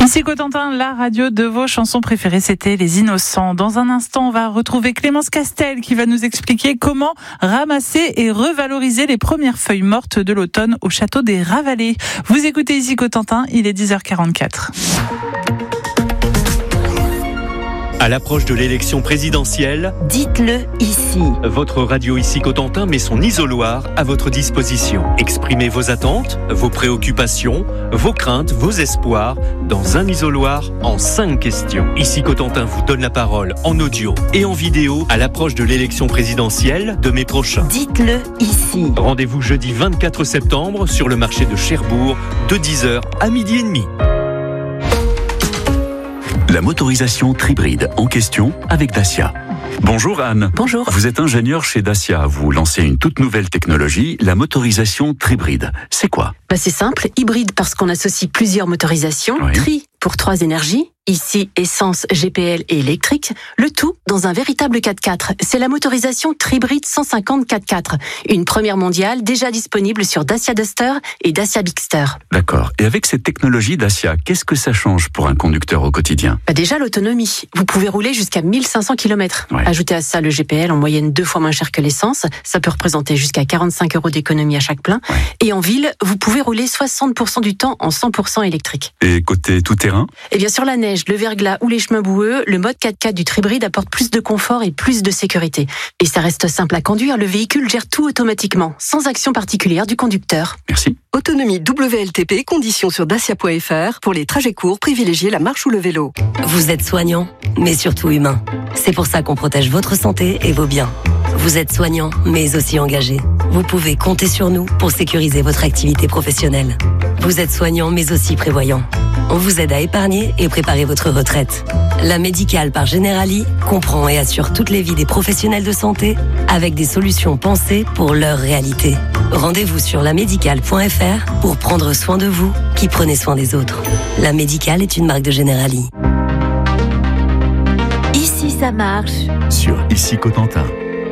Ici Cotentin, la radio de vos chansons préférées, c'était Les Innocents. Dans un instant, on va retrouver Clémence Castel qui va nous expliquer comment ramasser et revaloriser les premières feuilles mortes de l'automne au château des Ravalets. Vous écoutez ici Cotentin, il est 10h44. À l'approche de l'élection présidentielle, dites-le ici. Votre radio ici Cotentin met son isoloir à votre disposition. Exprimez vos attentes, vos préoccupations, vos craintes, vos espoirs dans un isoloir en 5 questions. Ici Cotentin vous donne la parole en audio et en vidéo à l'approche de l'élection présidentielle de mai prochain. Dites-le ici. Rendez-vous jeudi 24 septembre sur le marché de Cherbourg de 10h à 12h30. La motorisation Tribride en question avec Dacia. Bonjour Anne. Bonjour. Vous êtes ingénieur chez Dacia. Vous lancez une toute nouvelle technologie, la motorisation Tribride. C'est quoi ? C'est simple, hybride parce qu'on associe plusieurs motorisations. Oui. Tri pour 3 énergies. Ici, essence, GPL et électrique. Le tout dans un véritable 4x4. C'est la motorisation Tribride 150 4x4. Une première mondiale déjà disponible sur Dacia Duster et Dacia Bigster. D'accord. Et avec cette technologie Dacia, qu'est-ce que ça change pour un conducteur au quotidien ? Déjà l'autonomie. Vous pouvez rouler jusqu'à 1500 km. Ouais. Ajoutez à ça le GPL en moyenne 2 fois moins cher que l'essence. Ça peut représenter jusqu'à 45 € d'économie à chaque plein. Ouais. Et en ville, vous pouvez rouler 60% du temps en 100% électrique. Et côté tout-terrain ? Et bien sur la neige, le verglas ou les chemins boueux, le mode 4x4 du Tribride apporte plus de confort et plus de sécurité. Et ça reste simple à conduire, le véhicule gère tout automatiquement, sans action particulière du conducteur. Merci. Autonomie WLTP, conditions sur dacia.fr. Pour les trajets courts, privilégiez la marche ou le vélo. Vous êtes soignant, mais surtout humain. C'est pour ça qu'on protège votre santé et vos biens. Vous êtes soignant, mais aussi engagé. Vous pouvez compter sur nous pour sécuriser votre activité professionnelle. Vous êtes soignant, mais aussi prévoyant. On vous aide à épargner et préparer votre retraite. La Médicale par Generali comprend et assure toutes les vies des professionnels de santé avec des solutions pensées pour leur réalité. Rendez-vous sur lamédicale.fr pour prendre soin de vous qui prenez soin des autres. La Médicale est une marque de Generali. Ici ça marche. Sur Ici Cotentin.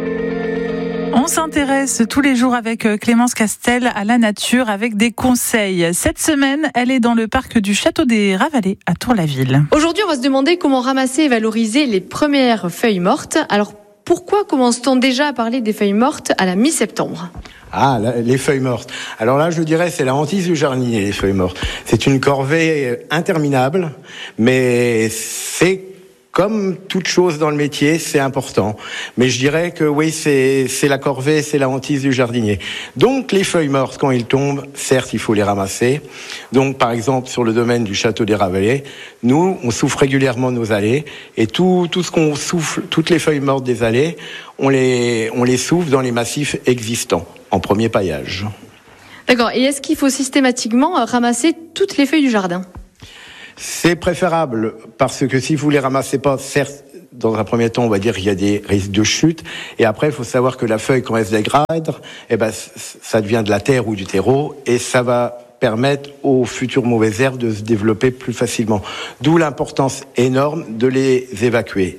On s'intéresse tous les jours avec Clémence Castel à la nature avec des conseils. Cette semaine, elle est dans le parc du Château des Ravalets à Tour-la-Ville. Aujourd'hui, on va se demander comment ramasser et valoriser les premières feuilles mortes. Alors, pourquoi commence-t-on déjà à parler des feuilles mortes à la mi-septembre ? Les feuilles mortes. Alors là, je dirais, c'est la hantise du jardinier, les feuilles mortes. C'est une corvée interminable, mais c'est comme toute chose dans le métier, c'est important. Mais je dirais que oui, c'est la corvée, c'est la hantise du jardinier. Donc, les feuilles mortes, quand ils tombent, certes, il faut les ramasser. Donc, par exemple, sur le domaine du Château des Ravalets, nous, on souffle régulièrement nos allées. Et tout ce qu'on souffle, toutes les feuilles mortes des allées, on les souffle dans les massifs existants, en premier paillage. D'accord. Et est-ce qu'il faut systématiquement ramasser toutes les feuilles du jardin ? C'est préférable parce que si vous les ramassez pas, certes, dans un premier temps, on va dire qu'il y a des risques de chute. Et après, il faut savoir que la feuille, quand elle se dégrade, ça devient de la terre ou du terreau et ça va permettre aux futures mauvaises herbes de se développer plus facilement. D'où l'importance énorme de les évacuer.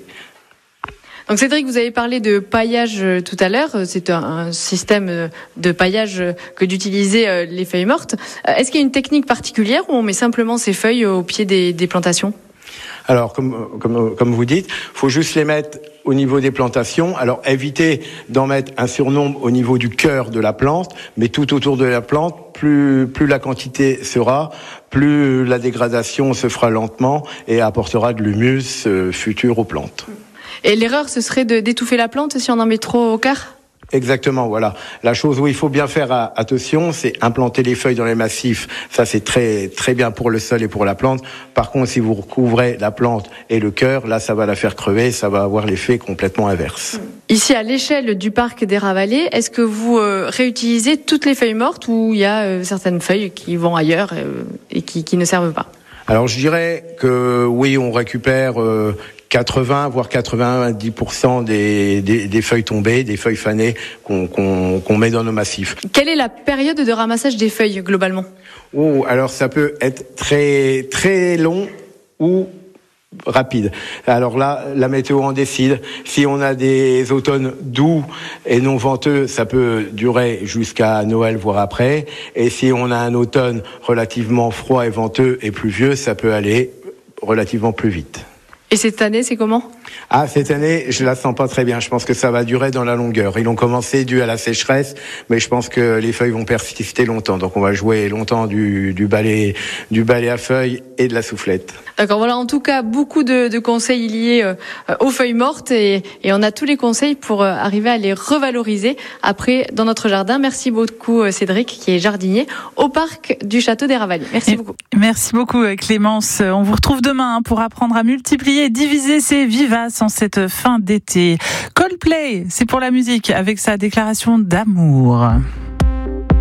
Donc Cédric, vous avez parlé de paillage tout à l'heure. C'est un système de paillage que d'utiliser les feuilles mortes. Est-ce qu'il y a une technique particulière ou on met simplement ces feuilles au pied des plantations ? Alors, comme vous dites, faut juste les mettre au niveau des plantations. Alors, évitez d'en mettre un surnombre au niveau du cœur de la plante, mais tout autour de la plante, plus la quantité sera, plus la dégradation se fera lentement et apportera de l'humus futur aux plantes. Et l'erreur, ce serait d'étouffer la plante si on en met trop au cœur ? Exactement, voilà. La chose où il faut bien faire attention, c'est implanter les feuilles dans les massifs. Ça, c'est très, très bien pour le sol et pour la plante. Par contre, si vous recouvrez la plante et le cœur, là, ça va la faire crever, ça va avoir l'effet complètement inverse. Ici, à l'échelle du parc des Ravalets, est-ce que vous réutilisez toutes les feuilles mortes ou il y a certaines feuilles qui vont ailleurs et qui ne servent pas ? Alors, je dirais que oui, on récupère 80 voire 90% des feuilles tombées, des feuilles fanées qu'on met dans nos massifs. Quelle est la période de ramassage des feuilles globalement ? Alors ça peut être très très long ou rapide. Alors là, la météo en décide. Si on a des automnes doux et non venteux, ça peut durer jusqu'à Noël, voire après. Et si on a un automne relativement froid et venteux et pluvieux, ça peut aller relativement plus vite. Et cette année, c'est comment ? Cette année, je la sens pas très bien. Je pense que ça va durer dans la longueur. Ils ont commencé dû à la sécheresse, mais je pense que les feuilles vont persister longtemps. Donc on va jouer longtemps du balai à feuilles et de la soufflette. D'accord, voilà en tout cas beaucoup de conseils liés aux feuilles mortes et on a tous les conseils pour arriver à les revaloriser après dans notre jardin. Merci beaucoup Cédric qui est jardinier au parc du Château des Ravaliers. Merci beaucoup. Merci beaucoup Clémence. On vous retrouve demain pour apprendre à multiplier et diviser ses vivaces en cette fin d'été. Coldplay, c'est pour la musique avec sa déclaration d'amour.